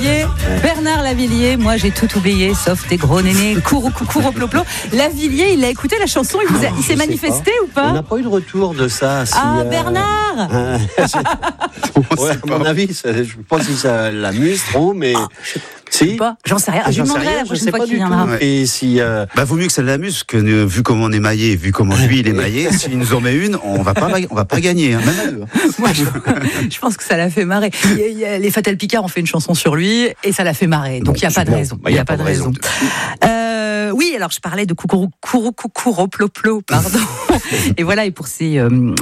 Lavillier, Bernard Lavillier, moi j'ai tout oublié, sauf tes gros nénés, couro ploplo. Lavillier, il a écouté la chanson, il s'est manifesté ou pas? On n'a pas eu de retour de ça. Si, Bernard ouais, à mon avis, je pense que ça l'amuse trop, mais... Si. J'en sais rien. Je lui demanderai la prochaine fois qu'il viendra. Ouais. Et si, vaut mieux que ça l'amuse que vu comment on est maillé, vu comment lui il est maillé. S'il nous en met une, on va pas gagner, hein, même à deux. Moi, je pense que ça l'a fait marrer. Les Fatal Picard ont fait une chanson sur lui et ça l'a fait marrer. Donc il n'y a pas de raison. Il n'y a pas de raison. Oui, alors je parlais de couro ploplo, pardon. Et voilà, et pour cette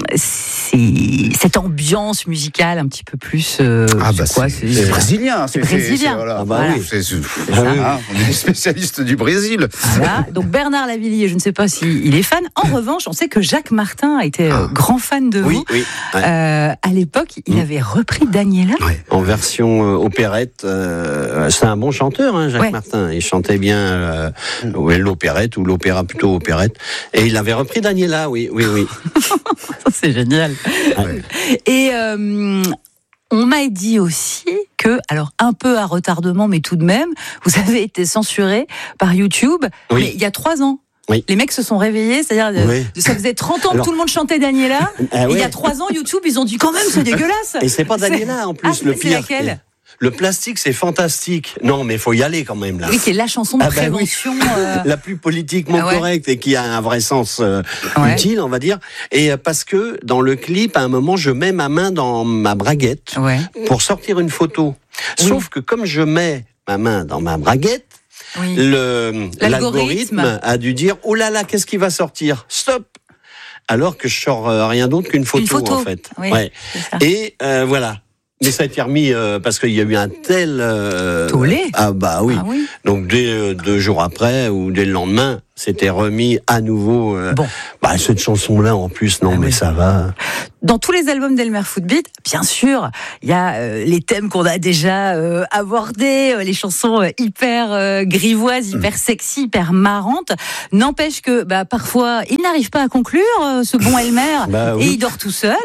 ambiance musicale un petit peu plus. C'est brésilien. C'est brésilien. Voilà. On est des spécialistes du Brésil. Voilà. Donc Bernard Lavillier, je ne sais pas s'il est fan. En revanche, on sait que Jacques Martin a été grand fan de vous. Oui. Ouais. À l'époque, il avait repris Daniela. Ouais. En version opérette. C'est un bon chanteur, hein, Jacques Martin. Il chantait bien l'opérette ou l'opéra plutôt opérette. Et il avait repris Daniela, oui. Ça, c'est génial. Ouais. Et on m'a dit aussi que, alors un peu à retardement, mais tout de même, vous avez été censuré par YouTube, mais il y a 3 ans. Oui. Les mecs se sont réveillés, c'est-à-dire ça faisait 30 ans que tout le monde chantait Daniela, et il y a 3 ans, YouTube, ils ont dit quand même, c'est dégueulasse. Et c'est pas Daniela en plus, le pire. C'est laquelle ? Le plastique, c'est fantastique. Non, mais il faut y aller quand même, là. Oui, qui est la chanson de prévention. La plus politiquement correcte et qui a un vrai sens utile, on va dire. Et parce que dans le clip, à un moment, je mets ma main dans ma braguette pour sortir une photo. Sauf que comme je mets ma main dans ma braguette, l'algorithme a dû dire « Oh là là, qu'est-ce qui va sortir ? Stop !» Alors que je sors rien d'autre qu'une photo, en fait. Oui, et voilà. Mais ça a été remis parce qu'il y a eu un tel tollé. Ah bah oui. Donc dès 2 jours après ou dès le lendemain, c'était remis à nouveau. Cette chanson-là en plus, mais ça va. Dans tous les albums d'Elmer Footbeat, bien sûr, il y a les thèmes qu'on a déjà abordés, les chansons hyper grivoises, hyper sexy, hyper marrantes. N'empêche que parfois, il n'arrive pas à conclure, ce bon Elmer, et il dort tout seul.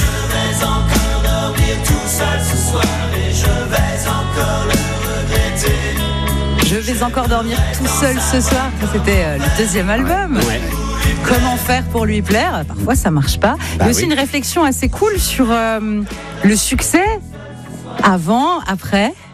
Ce soir et je vais encore dormir tout seul ce soir. C'était le 2e album. Comment faire pour lui plaire ? Parfois ça marche pas. Il y a aussi une réflexion assez cool sur le succès avant, après.